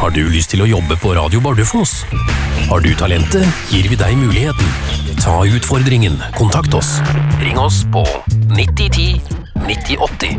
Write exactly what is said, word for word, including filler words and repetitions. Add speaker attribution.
Speaker 1: Har du lyst til å jobbe på Radio Bardufoss? Har du talentet, gir vi deg muligheten. Ta utfordringen. Kontakt oss. Ring oss på nitti ti nitti åtti.